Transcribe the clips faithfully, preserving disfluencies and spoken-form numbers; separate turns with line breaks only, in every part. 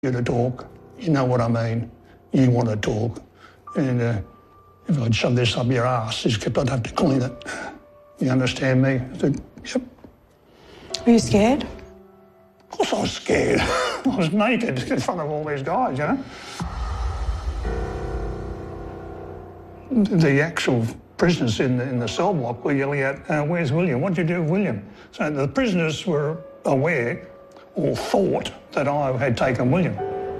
you to talk. You know what I mean. You want to talk. And uh, if I'd shove this up your ass, just kept I'd have to clean it. You understand me? I said, yep.
Were you scared?
Of course I was scared. I was naked in front of all these guys, you know. The actual prisoners in the, in the cell block were yelling out, uh, where's William? What did you do with William? So the prisoners were aware or thought that I had taken William.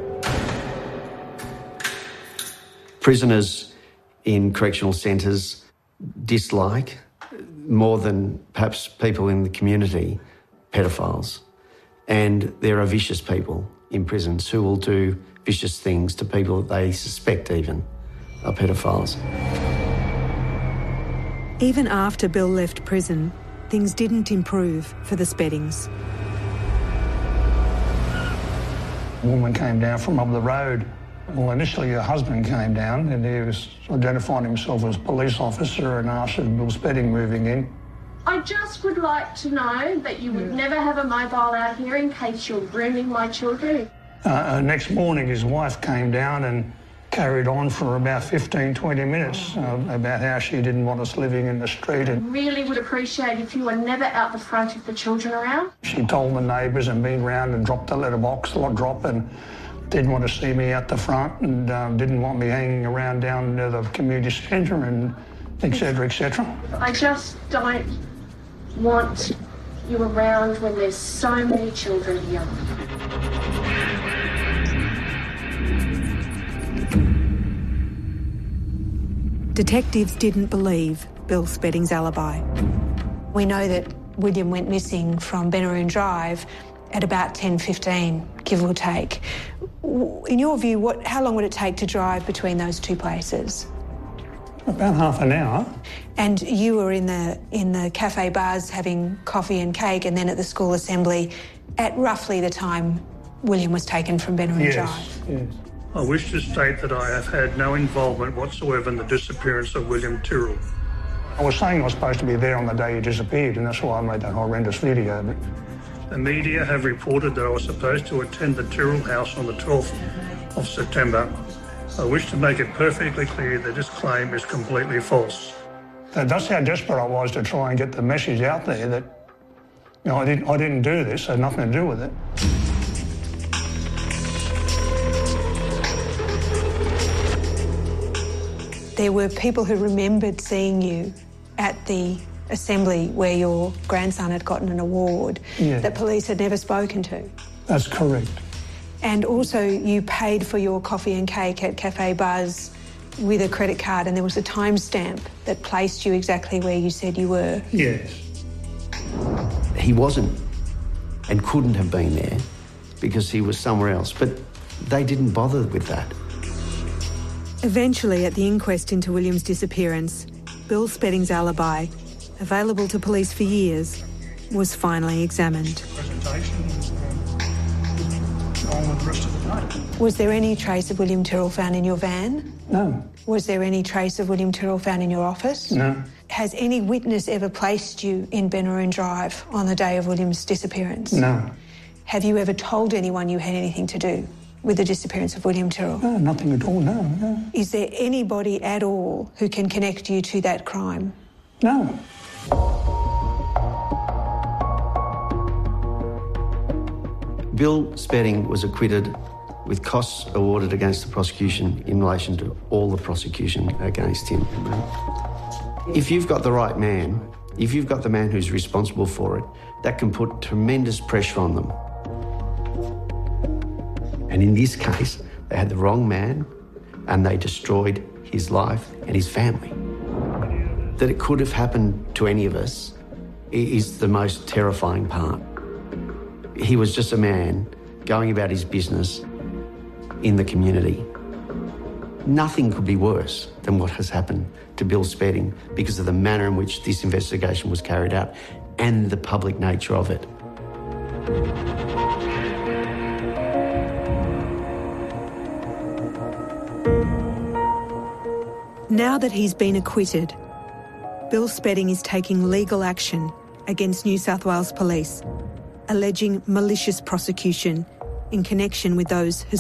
Prisoners in correctional centres dislike, more than perhaps people in the community, pedophiles. And there are vicious people in prisons who will do vicious things to people that they suspect even are pedophiles.
Even after Bill left prison, things didn't improve for the Speddings.
A woman came down from up the road. Well, initially her husband came down and he was identifying himself as a police officer and asked if Bill Spedding moving in.
I just would like to know that you would never have a mobile out here in case you're grooming my children.
Uh, uh, next morning his wife came down and carried on for about fifteen, twenty minutes uh, about how she didn't want us living in the street. And
really would appreciate if you were never out the front if the children are around.
She told the neighbours and been round and dropped the letterbox, lot drop, and didn't want to see me out the front and um, didn't want me hanging around down near the community centre and et cetera, et cetera.
I just don't want you around when there's so many children here.
Detectives didn't believe Bill Spedding's alibi.
We know that William went missing from Benaroon Drive at about ten fifteen, give or take. In your view, what, how long would it take to drive between those two places?
About half an hour.
And you were in the in the cafe bars having coffee and cake and then at the school assembly at roughly the time William was taken from Benaroon
yes,
Drive?
Yes. I wish to state that I have had no involvement whatsoever in the disappearance of William Tyrrell. I was saying I was supposed to be there on the day he disappeared, and that's why I made that horrendous video. But the media have reported that I was supposed to attend the Tyrrell house on the twelfth of September. I wish to make it perfectly clear that this claim is completely false. That's how desperate I was to try and get the message out there that, you know, I didn't, I didn't do this, I had nothing to do with it.
There were people who remembered seeing you at the assembly where your grandson had gotten an award
yeah.
that police had never spoken to.
That's correct.
And also you paid for your coffee and cake at Cafe Buzz with a credit card and there was a timestamp that placed you exactly where you said you were.
Yes.
He wasn't and couldn't have been there because he was somewhere else, but they didn't bother with that.
Eventually, at the inquest into William's disappearance, Bill Spedding's alibi, available to police for years, was finally examined.
Was there any trace of William Tyrrell found in your van?
No.
Was there any trace of William Tyrrell found in your office?
No.
Has any witness ever placed you in Benaroon Drive on the day of William's disappearance?
No.
Have you ever told anyone you had anything to do with the disappearance of William Tyrrell?
No, nothing at all, no, no.
Is there anybody at all who can connect you to that crime?
No.
Bill Spedding was acquitted with costs awarded against the prosecution in relation to all the prosecution against him. If you've got the right man, if you've got the man who's responsible for it, that can put tremendous pressure on them. And in this case, they had the wrong man and they destroyed his life and his family. That it could have happened to any of us is the most terrifying part. He was just a man going about his business in the community. Nothing could be worse than what has happened to Bill Spedding because of the manner in which this investigation was carried out and the public nature of it.
Now that he's been acquitted, Bill Spedding is taking legal action against New South Wales Police, alleging malicious prosecution in connection with those